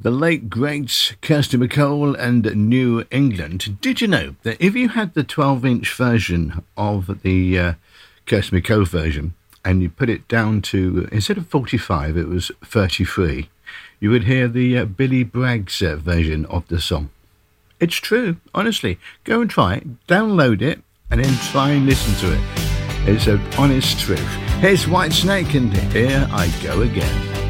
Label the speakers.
Speaker 1: The late great Kirsty MacColl and New England. Did you know that if you had the 12-inch version of the Kirsty MacColl version and you put it down to, instead of 45, it was 33, you would hear the Billy Braggs version of the song. It's true, honestly. Go and try it, download it, and then try and listen to it. It's an honest truth. Here's Whitesnake, and Here I Go Again.